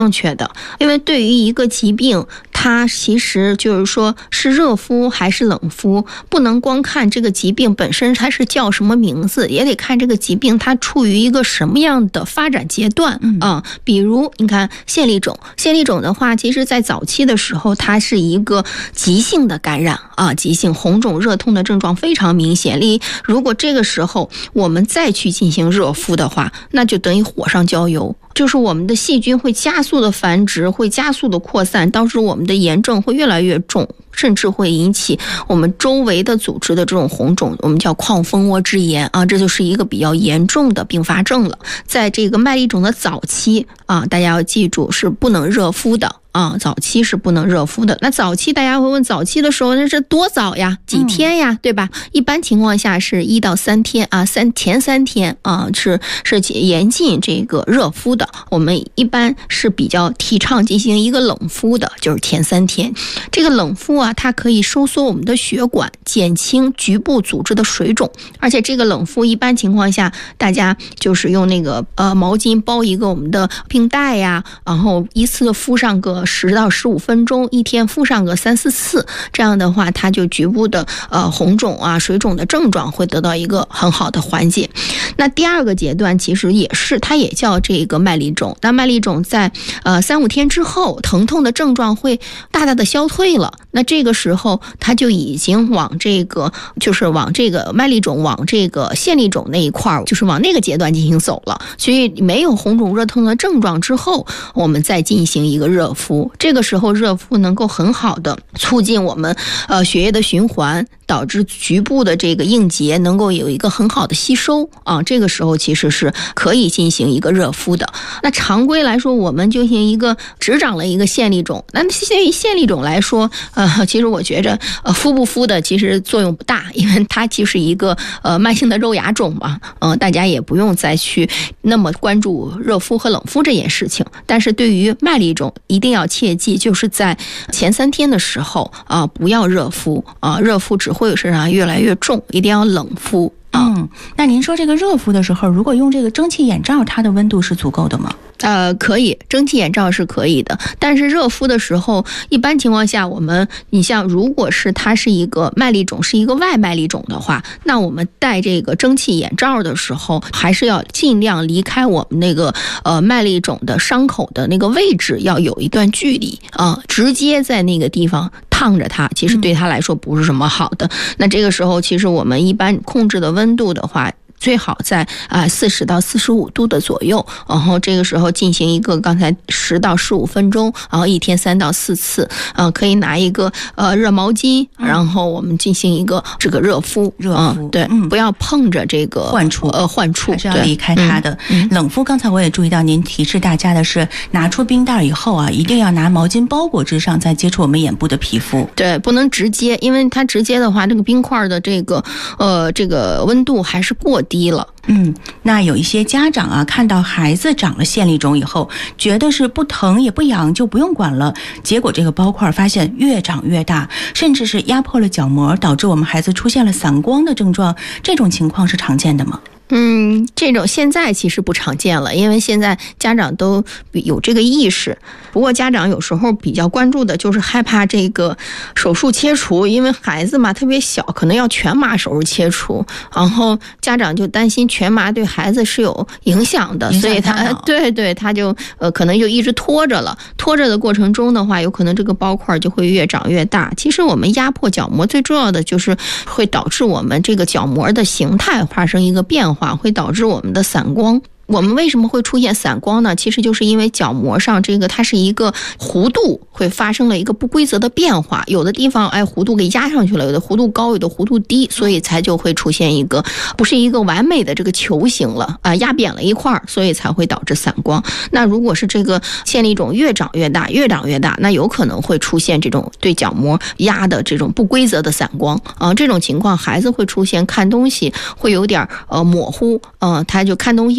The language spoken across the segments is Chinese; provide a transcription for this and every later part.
正确的，因为对于一个疾病，它其实就是说是热敷还是冷敷，不能光看这个疾病本身它是叫什么名字，也得看这个疾病它处于一个什么样的发展阶段啊。比如你看线粒肿，线粒肿的话，其实在早期的时候，它是一个急性的感染啊，急性红肿热痛的症状非常明显。如果这个时候我们再去进行热敷的话，那就等于火上浇油。就是我们的细菌会加速的繁殖，会加速的扩散，导致我们的炎症会越来越重，甚至会引起我们周围的组织的这种红肿，我们叫矿蜂窝之炎啊，这就是一个比较严重的并发症了。在这个麦粒肿的早期啊，大家要记住是不能热敷的啊，早期是不能热敷的。那早期大家会问，早期的时候那是多早呀？几天呀？对吧？一般情况下是1到3天啊，前3天啊是严禁这个热敷的。我们一般是比较提倡进行一个冷敷的，就是前3天。这个冷敷啊，它可以收缩我们的血管，减轻局部组织的水肿。而且这个冷敷一般情况下，大家就是用那个毛巾包一个我们的病带呀，然后依次敷上个10到15分钟，一天敷上个3、4次，这样的话它就局部的红肿啊、水肿的症状会得到一个很好的缓解。那第二个阶段其实它也叫这个麦粒肿。那麦粒肿在3、5天之后，疼痛的症状会大大的消退了。那这个时候它就已经往这个麦粒肿往这个线粒肿那一块，就是往那个阶段进行走了。所以没有红肿热痛的症状之后，我们再进行一个热敷。这个时候热敷能够很好的促进我们血液的循环，导致局部的这个硬结能够有一个很好的吸收啊。这个时候其实是可以进行一个热敷的。那常规来说，我们进行一个只长了一个线粒肿，那对于线粒肿来说，其实我觉着敷不敷的其实作用不大，因为它就是一个慢性的肉芽肿嘛，大家也不用再去那么关注热敷和冷敷这件事情。但是对于麦粒肿一定要切记，就是在前3天的时候啊，不要热敷啊，热敷只会使它越来越重，一定要冷敷。 那您说这个热敷的时候，如果用这个蒸汽眼罩，它的温度是足够的吗？ 可以，蒸汽眼罩是可以的，但是热敷的时候，一般情况下，你像如果是它是一个麦粒肿，是一个外麦粒肿的话，那我们戴这个蒸汽眼罩的时候，还是要尽量离开我们那个麦粒肿的伤口的那个位置，要有一段距离啊，直接在那个地方烫着它，其实对它来说不是什么好的。那这个时候，其实我们一般控制的温度的话，最好在40到45度的左右，然后这个时候进行一个刚才10到15分钟，然后一天3到4次，可以拿一个热毛巾，然后我们进行一个这个热敷，对，不要碰着这个患处， 还是要离开它的。冷敷刚才我也注意到您提示大家的是，拿出冰袋以后啊，一定要拿毛巾包裹之上，再接触我们眼部的皮肤。 对，不能直接，因为它直接的话，这个冰块的这个温度还是过低了。 那有一些家长啊，看到孩子长了线粒肿以后，觉得是不疼也不痒就不用管了，结果这个包块发现越长越大，甚至是压迫了角膜，导致我们孩子出现了散光的症状，这种情况是常见的吗？ 这种现在其实不常见了，因为现在家长都有这个意识。不过家长有时候比较关注的就是害怕这个手术切除，因为孩子嘛特别小，可能要全麻手术切除，然后家长就担心全麻对孩子是有影响的，所以他就可能就一直拖着了。拖着的过程中的话，有可能这个包块就会越长越大。其实我们压迫角膜最重要的就是会导致我们这个角膜的形态发生一个变化，会导致我们的散光。我们为什么会出现散光呢？其实就是因为角膜上这个它是一个弧度会发生了一个不规则的变化，有的地方弧度给压上去了，有的弧度高，有的弧度低，所以才就会出现一个不是一个完美的这个球形了压扁了一块，所以才会导致散光。那如果是这个线粒肿越长越大，那有可能会出现这种对角膜压的这种不规则的散光这种情况孩子会出现看东西会有点模糊他就看东西重影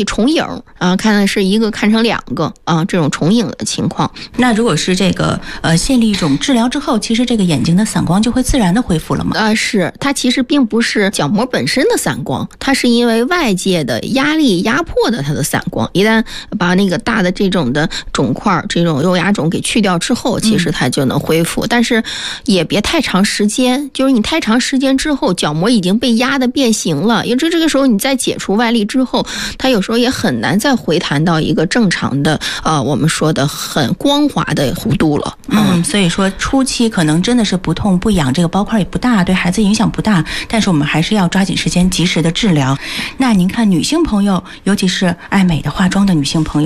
影啊，看的是一个看成两个啊，这种重影的情况。 那如果是这个线粒肿治疗之后，其实这个眼睛的散光就会自然的恢复了吗？ 是，它其实并不是角膜本身的散光，它是因为外界的压力压迫的它的散光。一旦把那个大的这种的肿块，这种肉芽肿给去掉之后，其实它就能恢复。但是也别太长时间，就是你太长时间之后，角膜已经被压得变形了，因为这个时候你再解除外力之后，它有时候也很难再回弹到一个正常的我们说的很光滑的弧度了。 所以说初期可能真的是不痛不痒，这个包块也不大，对孩子影响不大，但是我们还是要抓紧时间及时的治疗。那您看女性朋友，尤其是爱美的化妆的女性朋友，